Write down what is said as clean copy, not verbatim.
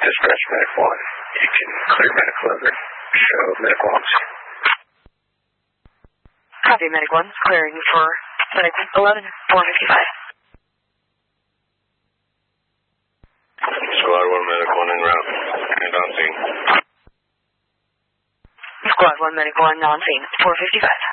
Dispatch Medic 1. You can clear medical alert. Show medical officer. Copy, Medic 1. Clearing for Medic 11, 455. Squad 1, Medic 1 en route. And on scene. Squad 1, Medic 1 on scene, 455.